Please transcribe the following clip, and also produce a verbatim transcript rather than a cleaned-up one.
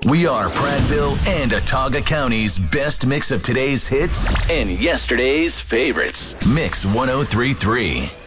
We are Prattville and Otaga County's best mix of today's hits and yesterday's favorites. Mix one oh three point three.